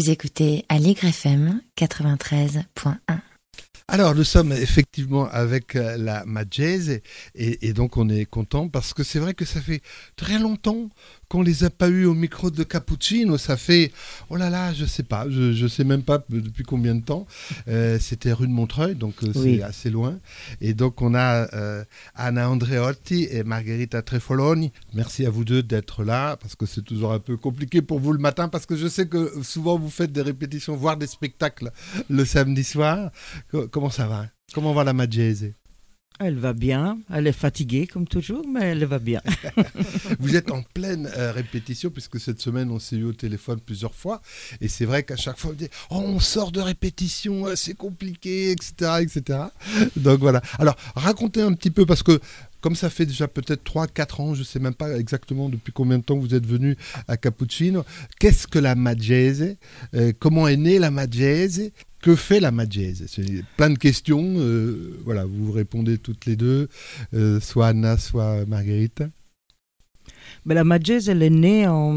Vous écoutez Aligre FM 93.1. Alors, nous sommes effectivement avec la Madjez et donc on est content parce que c'est vrai que ça fait très longtemps qu'on les a pas eu au micro de Cappuccino. Ça fait, oh là là, je sais pas, je sais même pas depuis combien de temps. C'était rue de Montreuil, donc c'est assez loin. Et donc on a Anna Andreotti et Margherita Trefoloni. Merci à vous deux d'être là parce que c'est toujours un peu compliqué pour vous le matin parce que je sais que souvent vous faites des répétitions, voire des spectacles le samedi soir. Comment ça va ? Comment va la Madjez ? Elle va bien, elle est fatiguée comme toujours, mais elle va bien. Vous êtes en pleine répétition, puisque cette semaine, on s'est eu au téléphone plusieurs fois. Et c'est vrai qu'à chaque fois, on dit « Oh, on sort de répétition, c'est compliqué, etc. etc. » Donc voilà. Alors, racontez un petit peu, parce que comme ça fait déjà peut-être 3-4 ans, je ne sais même pas exactement depuis combien de temps vous êtes venu à Cappuccino. Qu'est-ce que la Madjez ? Comment est née la Madjez ? Que fait la Madjez ? C'est plein de questions. Voilà, vous répondez toutes les deux, soit Anna, soit Margherita. Mais la Madjez, elle est née en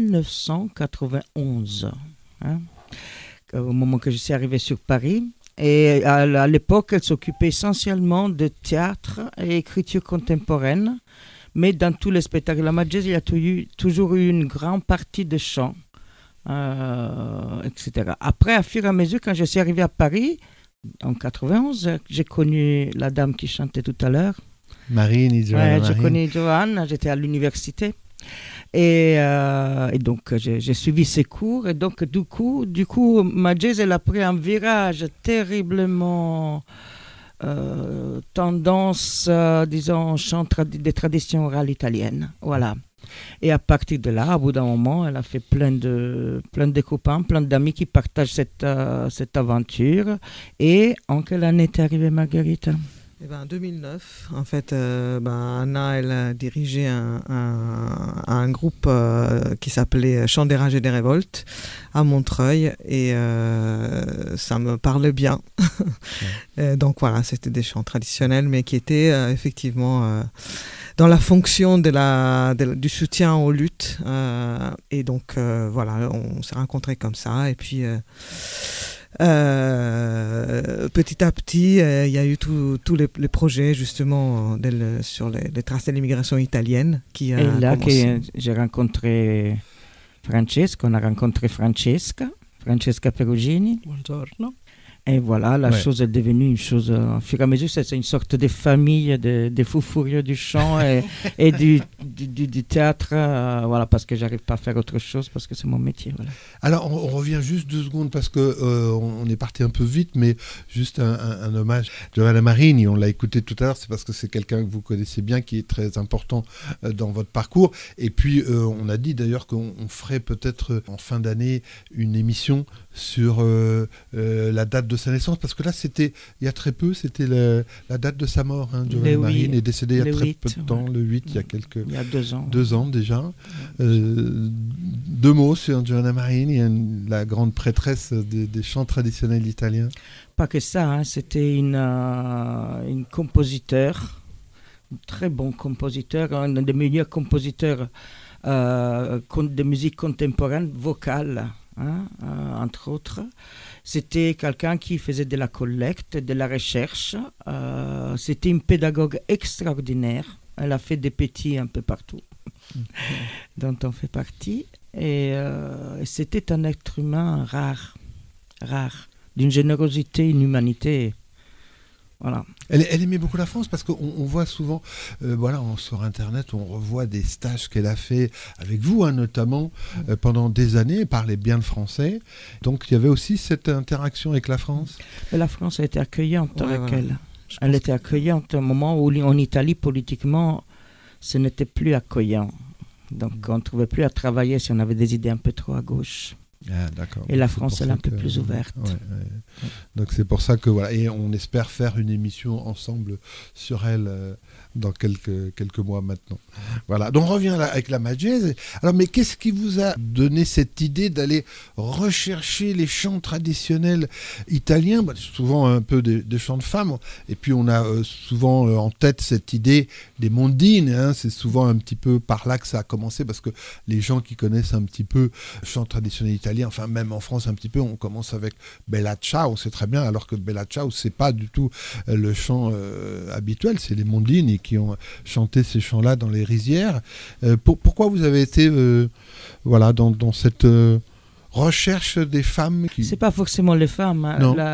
1991, au moment que je suis arrivé sur Paris. Et à l'époque, elle s'occupait essentiellement de théâtre et écriture contemporaine. Mais dans tous les spectacles, la Madjez, il y a toujours eu une grande partie de chant. Etc. Après, à fur et à mesure, quand je suis arrivé à Paris, en 91, j'ai connu la dame qui chantait tout à l'heure. Marine, j'ai connu Joanne, j'étais à l'université. Et donc, j'ai suivi ses cours. Et donc, du coup Madjez, elle a pris un virage terriblement tendance, disons, chant des traditions orales italiennes. Voilà. Et à partir de là, au bout d'un moment, elle a fait plein de copains, plein d'amis qui partagent cette aventure. Et en quelle année est arrivée Margherita ? En 2009, en fait, Anna, elle a dirigé un groupe qui s'appelait Chant des Rages et des Révoltes à Montreuil et ça me parlait bien. Donc voilà, c'était des chants traditionnels mais qui étaient effectivement dans la fonction du soutien aux luttes. Et donc voilà, on s'est rencontrés comme ça et puis... petit à petit, il y a eu tous les projets justement sur les traces de l'immigration italienne et là j'ai rencontré Francesca, on a rencontré Francesca Perugini. Buongiorno. Et voilà, la chose est devenue une chose, au fur et à mesure, c'est une sorte de famille des fous furieux du chant et du théâtre, voilà, parce que j'arrive pas à faire autre chose, parce que c'est mon métier. Voilà. Alors, on revient juste 2 secondes, parce qu'on est parti un peu vite, mais juste un hommage. Giovanna Marini, on l'a écouté tout à l'heure, c'est parce que c'est quelqu'un que vous connaissez bien, qui est très important dans votre parcours. Et puis, on a dit d'ailleurs qu'on ferait peut-être en fin d'année une émission sur la date de sa naissance, parce que là, c'était il y a très peu, c'était la date de sa mort. Giovanna Marini est décédée il y a très peu de temps, le 8, il y a 2 ans. 2 ans déjà. 2 mots sur Giovanna Marini, la grande prêtresse des chants traditionnels italiens. Pas que ça, c'était une compositeur, un très bon compositeur, un des meilleurs compositeurs de musique contemporaine, vocale. Entre autres, c'était quelqu'un qui faisait de la collecte, de la recherche. C'était une pédagogue extraordinaire. Elle a fait des petits un peu partout, dont on fait partie. Et c'était un être humain rare, d'une générosité, une humanité. Voilà. Elle aimait beaucoup la France parce qu'on voit souvent, sur Internet, on revoit des stages qu'elle a fait avec vous, notamment pendant des années. Elle parlait bien le français. Donc il y avait aussi cette interaction avec la France. Mais la France a été accueillante avec elle. Elle était accueillante au moment où en Italie, politiquement, ce n'était plus accueillant. Donc on ne trouvait plus à travailler si on avait des idées un peu trop à gauche. Ah, d'accord. Et la France, elle est un peu plus ouverte. Ouais. Donc c'est pour ça que voilà, et on espère faire une émission ensemble sur elle dans quelques mois maintenant. Voilà, donc on revient là avec la Majez. Alors, mais qu'est-ce qui vous a donné cette idée d'aller rechercher les chants traditionnels italiens, souvent un peu des chants de femmes, et puis on a souvent en tête cette idée des mondines, hein, c'est souvent un petit peu par là que ça a commencé, parce que les gens qui connaissent un petit peu le chant traditionnel italien, enfin même en France un petit peu, on commence avec Bella Ciao, c'est très bien, alors que Bella Ciao, c'est pas du tout le chant habituel, c'est les mondines qui ont chanté ces chants-là dans les rizières. Pourquoi vous avez été dans cette recherche des femmes C'est pas forcément les femmes. Hein. Non.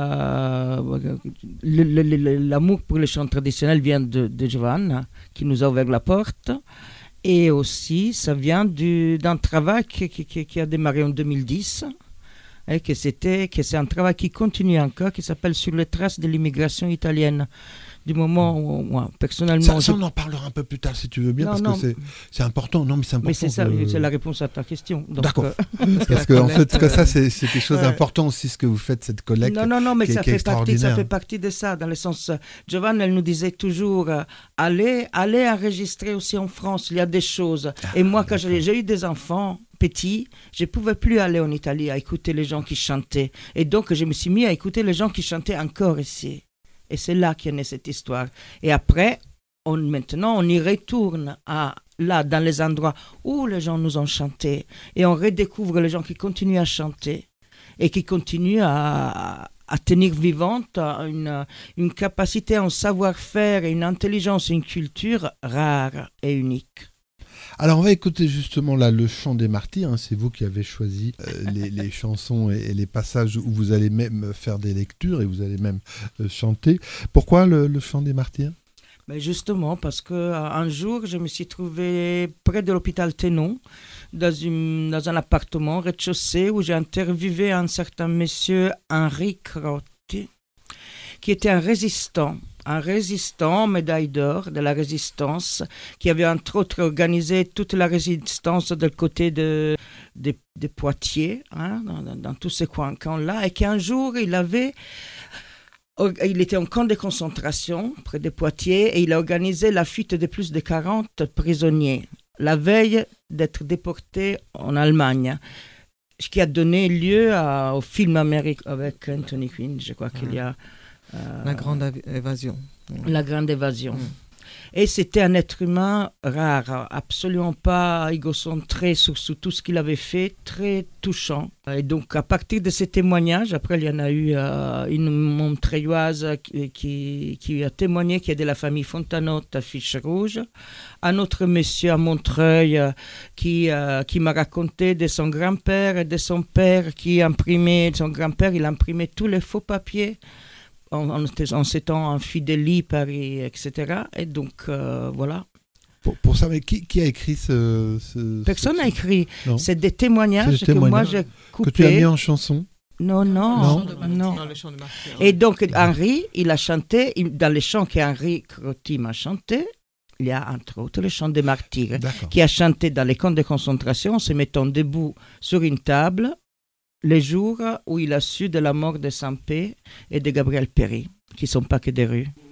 L'amour pour les chants traditionnels vient de Giovanna, qui nous a ouvert la porte. Et aussi, ça vient d'un travail qui a démarré en 2010. Et que c'est un travail qui continue encore, qui s'appelle Sur les traces de l'immigration italienne. Du moment où moi, personnellement... Ça, on en parlera un peu plus tard, si tu veux bien, parce que c'est important. Non, mais c'est important. Mais c'est ça, c'est la réponse à ta question. Donc, d'accord. Parce qu'en fait, ça, c'est quelque chose d'important aussi, ce que vous faites, cette collecte. Non, mais ça fait extraordinaire. partie de ça, dans le sens... Giovanna, elle nous disait toujours, allez enregistrer aussi en France, il y a des choses. Et moi, quand j'ai eu des enfants petits, je ne pouvais plus aller en Italie à écouter les gens qui chantaient. Et donc, je me suis mis à écouter les gens qui chantaient encore ici. Et c'est là qu'est née cette histoire. Et après, maintenant, on y retourne là, dans les endroits où les gens nous ont chanté. Et on redécouvre les gens qui continuent à chanter et qui continuent à tenir vivante une capacité, un savoir-faire, une intelligence, une culture rare et unique. Alors on va écouter justement là le chant des martyrs, hein. C'est vous qui avez choisi les chansons et les passages où vous allez même faire des lectures et vous allez même chanter. Pourquoi le chant des martyrs ? Ben justement parce qu'un jour je me suis trouvé près de l'hôpital Tenon dans un appartement rez-de-chaussée où j'ai interviewé un certain monsieur Henri Crotti qui était un résistant, médaille d'or de la résistance, qui avait entre autres organisé toute la résistance du côté de Poitiers, hein, dans tous ces coins-là, et qu'un jour il était en camp de concentration près de Poitiers et il a organisé la fuite de plus de 40 prisonniers, la veille d'être déportés en Allemagne, ce qui a donné lieu au film américain avec Anthony Quinn, je crois qu'il y a... La grande évasion. La grande évasion. Et c'était un être humain rare, absolument pas égocentré sur tout ce qu'il avait fait, très touchant. Et donc, à partir de ces témoignages, après, il y en a eu une Montreuilloise qui a témoigné, qui est de la famille Fontanotte à Fiche Rouge. Un autre monsieur à Montreuil qui m'a raconté de son grand-père et de son père qui imprimait, son grand-père, il imprimait tous les faux papiers en s'étant infidélie, Paris, etc. Et donc, voilà. Pour ça, mais qui a écrit Personne n'a écrit. Non. C'est des témoignages que moi j'ai coupés. Que tu as mis en chanson ? Non. Dans le chant de martyrs. Et donc, Henri, il a chanté, dans les chants qu'Henri Crotti m'a chanté, il y a entre autres le chant des martyrs, qui a chanté dans les camps de concentration en se mettant debout sur une table, les jours où il a su de la mort de Saint-Pé et de Gabriel Péry, qui ne sont pas que des rues.